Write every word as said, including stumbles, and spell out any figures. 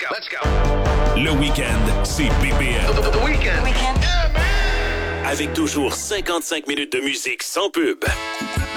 go. Let's go. Le week-end, c'est B P M. The, the, the weekend. Weekend. Avec toujours cinquante-cinq minutes de musique sans pub.